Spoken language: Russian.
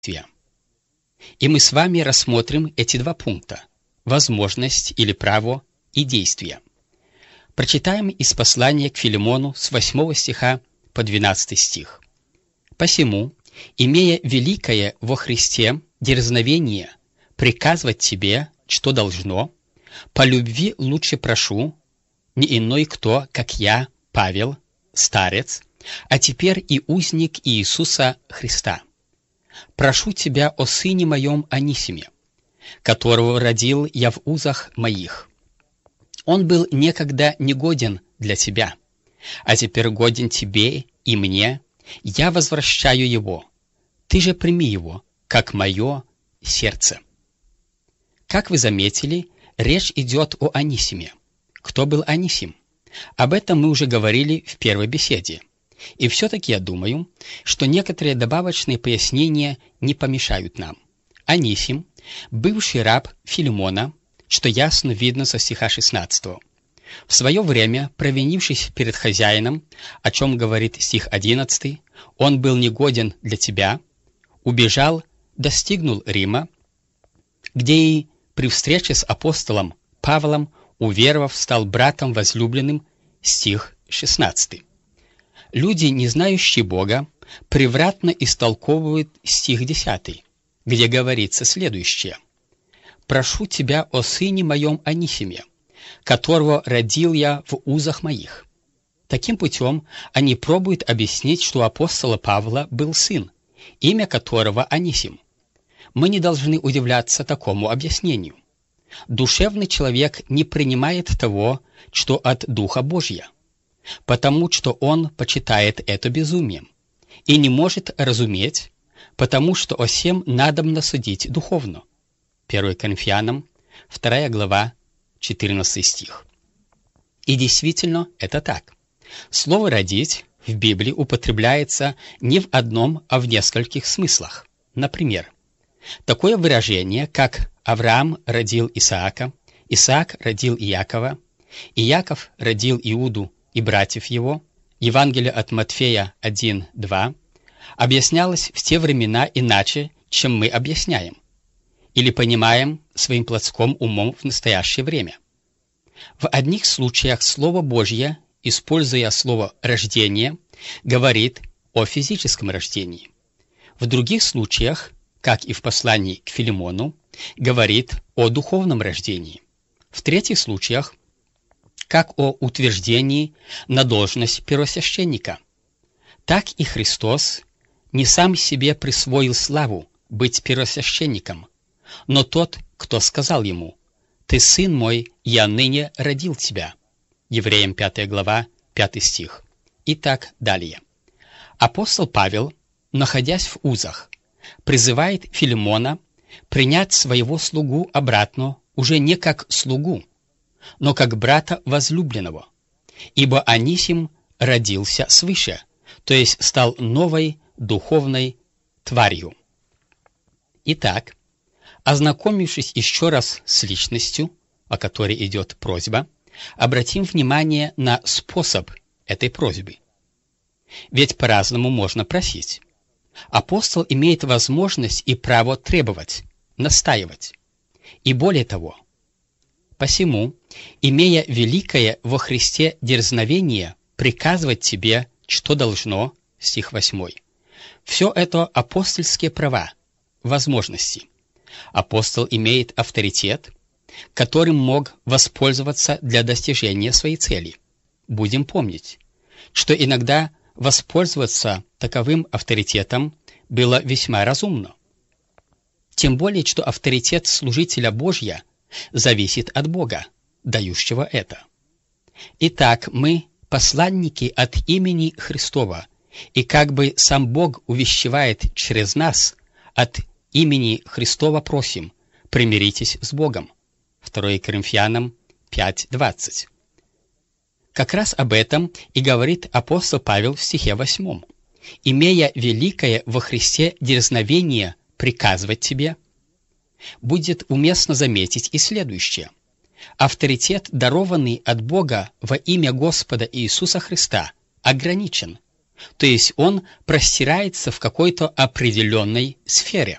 И мы с вами рассмотрим эти два пункта – возможность или право и действие. Прочитаем из послания к Филимону с 8 стиха по 12 стих. «Посему, имея великое во Христе дерзновение приказывать тебе, что должно, по любви лучше прошу, не иной кто, как я, Павел, старец, а теперь и узник Иисуса Христа. Прошу тебя о сыне моем Анисиме, которого родил я в узах моих. Он был некогда негоден для тебя, а теперь годен тебе и мне, я возвращаю его. Ты же прими его, как мое сердце». Как вы заметили, речь идет о Анисиме. Кто был Анисим? Об этом мы уже говорили в первой беседе. И все-таки я думаю, что некоторые добавочные пояснения не помешают нам. Анисим – бывший раб Филимона, что ясно видно со стиха 16. В свое время, провинившись перед хозяином, о чем говорит стих 11, он был негоден для тебя, убежал, достигнул Рима, где и при встрече с апостолом Павлом, уверовав, стал братом возлюбленным, стих 16. Люди, не знающие Бога, превратно истолковывают стих 10, где говорится следующее: «Прошу тебя о сыне моем Анисиме, которого родил я в узах моих». Таким путем они пробуют объяснить, что у апостола Павла был сын, имя которого Анисим. Мы не должны удивляться такому объяснению. Душевный человек не принимает того, что от Духа Божия, потому что он почитает это безумием, и не может разуметь, потому что о сем надобно судить духовно. 1 Коринфянам, 2 глава, 14 стих. И действительно, это так. Слово «родить» в Библии употребляется не в одном, а в нескольких смыслах. Например, такое выражение, как «Авраам родил Исаака», «Исаак родил Иакова», «Иаков родил Иуду и братьев его», Евангелие от Матфея 1:2, объяснялось в те времена иначе, чем мы объясняем, или понимаем своим плотским умом в настоящее время. В одних случаях Слово Божье, используя слово «рождение», говорит о физическом рождении. В других случаях, как и в послании к Филимону, говорит о духовном рождении. В третьих случаях, как о утверждении на должность первосвященника. Так и Христос не сам себе присвоил славу быть первосвященником, но тот, кто сказал ему: «Ты сын мой, я ныне родил тебя». Евреям 5 глава, 5 стих. И так далее. Апостол Павел, находясь в узах, призывает Филимона принять своего слугу обратно уже не как слугу, но как брата возлюбленного, ибо Анисим родился свыше, то есть стал новой духовной тварью. Итак, ознакомившись еще раз с личностью, о которой идет просьба, обратим внимание на способ этой просьбы. Ведь по-разному можно просить. Апостол имеет возможность и право требовать, настаивать. И более того, посему, имея великое во Христе дерзновение приказывать тебе, что должно, стих 8, все это апостольские права, возможности. Апостол имеет авторитет, которым мог воспользоваться для достижения своей цели. Будем помнить, что иногда воспользоваться таковым авторитетом было весьма разумно. Тем более, что авторитет служителя Божья зависит от Бога, дающего это. Итак, мы посланники от имени Христова, и как бы сам Бог увещевает через нас, от имени Христова просим: примиритесь с Богом. 2 Коринфянам 5:20. Как раз об этом и говорит апостол Павел в стихе 8. «Имея великое во Христе дерзновение приказывать тебе». Будет уместно заметить и следующее. Авторитет, дарованный от Бога во имя Господа Иисуса Христа, ограничен, то есть он простирается в какой-то определенной сфере.